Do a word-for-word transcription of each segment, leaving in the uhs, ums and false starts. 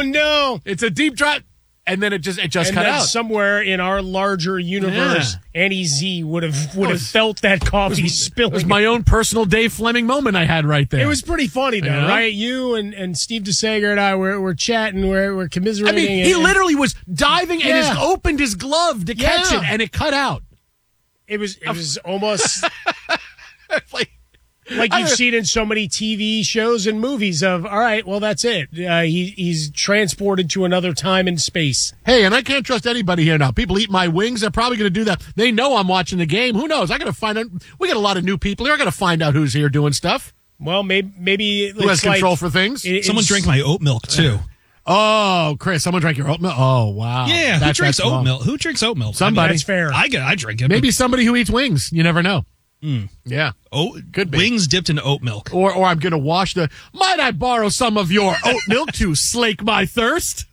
no. It's a deep drop. And then it just it just and cut then out. Somewhere in our larger universe, Yeah. Annie Z would have would have was- felt that coffee It spilling. was my own personal Dave Fleming moment I had right there. It was pretty funny, though, Yeah. right? You and, and Steve DeSager and I were, were chatting, we're, we're I commiserating. mean, he and- literally was diving and Yeah. just opened his glove to catch Yeah. it, and it cut out. It was it was almost like, like I- you've seen in so many T V shows and movies of, all right, well, that's it. Uh, he He's transported to another time and space. hey, and I can't trust anybody here now. People eat my wings. They're probably going to do that. They know I'm watching the game. Who knows? I got to find out. We got a lot of new people here. I got to find out who's here doing stuff. Well, maybe, maybe Who has it's like- control for things? it- Someone it's- drank my oat milk, too. Oh, Chris, someone drank your oat milk. Oh, wow. Yeah, who That's- drinks that's oat wrong. milk? Who drinks oat milk? Somebody. That's fair. I get. I drink it. Maybe somebody who eats wings. You never know. Yeah. oat, Could be. wings dipped in oat milk. Or, or I'm going to wash the. Might I borrow some of your oat milk to slake my thirst?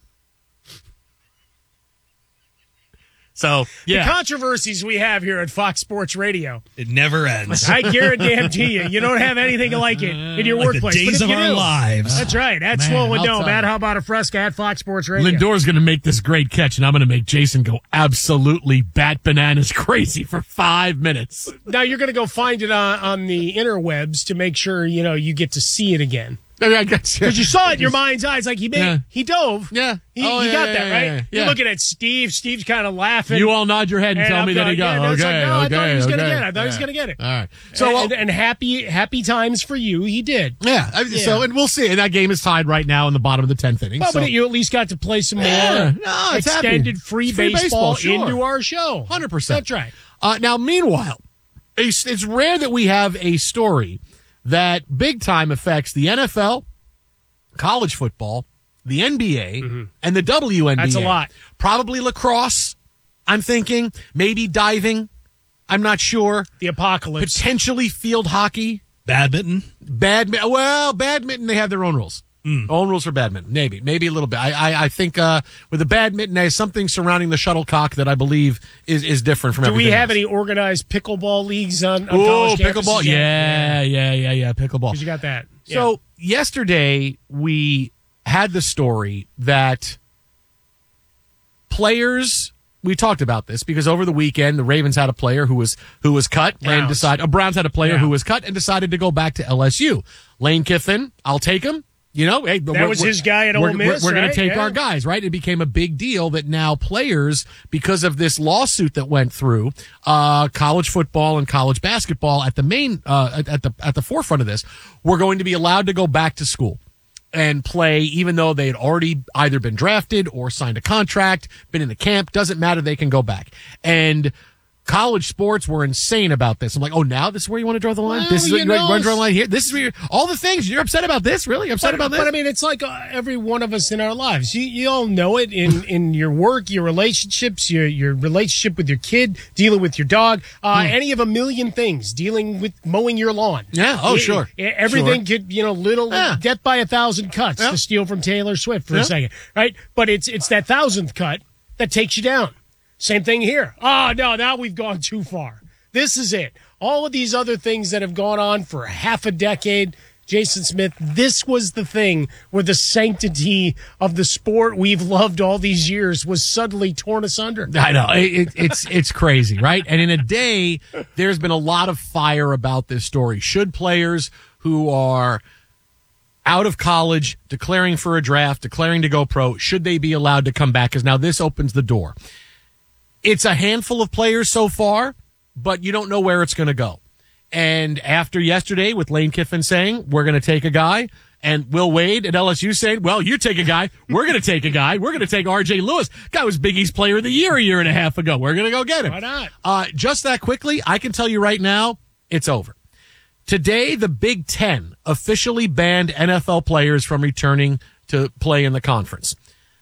So, yeah. The controversies we have here at Fox Sports Radio. It never ends. I guarantee you, you don't have anything like it in your Like the workplace. days but if of you our do, lives. That's right. At Man, Swollen I'll Dome. tell At you. How About a Fresca at Fox Sports Radio. Lindor's going to make this great catch, and I'm going to make Jason go absolutely bat bananas crazy for five minutes. Now you're going to go find it on, on the interwebs to make sure you know you get to see it again. I guess Because you saw it in your mind's eyes, like he made, Yeah. he dove. Yeah. he, Oh, he yeah, got yeah, that yeah, right. yeah, You're yeah. looking at Steve. Steve's kind of laughing. You all nod your head and, And tell I'm me that he going, got yeah, no, it's okay, like, no, I okay, thought he was okay. gonna get it. I thought he was Yeah. gonna get it. All right. So, and, and happy happy times for you. He did. yeah. I- Yeah. So, and we'll see. And that game is tied right now in the bottom of the tenth inning. Well, so. but you at least got to play some more Yeah. No, it's happy. extended free, It's free baseball, baseball, sure. into our show. one hundred percent. That's right. Uh, now, meanwhile, it's, it's rare that we have a story that big time affects the N F L, college football, the N B A, and the W N B A. That's a lot. Probably lacrosse, I'm thinking. Maybe diving. I'm not sure. The apocalypse. Potentially field hockey. Badminton. Badminton. Well, badminton, they have their own rules. Own rules for badminton. Maybe. Maybe a little bit. I I, I think uh, with the badminton, there's something surrounding the shuttlecock that I believe is, is different from Do everything we have else. any organized pickleball leagues on, on Oh, college campuses pickleball. yet? Yeah, yeah, yeah, yeah. Pickleball. Because you got that. So yesterday we had the story that players. We talked about this because over the weekend the Ravens had a player who was who was cut and Browns. decided. Uh, Browns had a player Yeah. who was cut and decided to go back to L S U. Lane Kiffin, I'll take him. You know, hey, That was his guy at Ole we're, Miss, We're, we're going right? to take Yeah. our guys, right? It became a big deal that now players, because of this lawsuit that went through, uh, college football and college basketball at the main, uh, at, at the at the forefront of this, were going to be allowed to go back to school and play, even though they had already either been drafted or signed a contract, been in the camp. Doesn't matter; they can go back. And college sports were insane about this. I'm like, oh, now this is where you want to draw the line? Well, this is you what you want know, to draw the line here? This is where you're, all the things. You're upset about this? Really? Upset But, about this? but I mean, it's like uh, every one of us in our lives. You, you all know it in, in your work, your relationships, your your relationship with your kid, dealing with your dog, uh, any of a million things, dealing with mowing your lawn. Yeah, oh, It- sure. it- everything Sure. could, you know, little Yeah. death by a thousand cuts Yeah. to steal from Taylor Swift for Yeah. a second, right? But it's it's that thousandth cut that takes you down. Same thing here. Oh, no, now we've gone too far. This is it. All of these other things that have gone on for half a decade, Jason Smith, this was the thing where the sanctity of the sport we've loved all these years was suddenly torn asunder. I know it, it, it's it's crazy, right? And in a day, there's been a lot of fire about this story. Should players who are out of college, declaring for a draft, declaring to go pro, should they be allowed to come back? Because now this opens the door. It's a handful of players so far, but you don't know where it's going to go. And after yesterday, with Lane Kiffin saying, we're going to take a guy, and Will Wade at L S U saying, well, you take a guy, we're going to take a guy, we're going to take R J Lewis. Guy was Big East Player of the Year a year and a half ago. We're going to go get him. Why not? Uh, just that quickly, I can tell you right now, it's over. Today, the Big Ten officially banned N F L players from returning to play in the conference.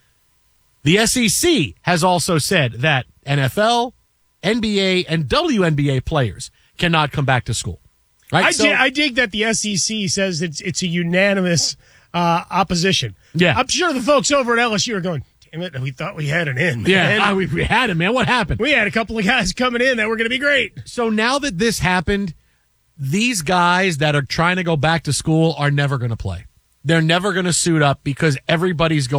The S E C has also said that N F L, N B A, and W N B A players cannot come back to school. Right? I, So- dig, I dig that the S E C says it's it's a unanimous uh, opposition. Yeah. I'm sure the folks over at L S U are going, damn it, we thought we had an in. yeah, man. I- we, we had him, man. What happened? We had a couple of guys coming in that were going to be great. So now that this happened, these guys that are trying to go back to school are never going to play. They're never going to suit up because everybody's going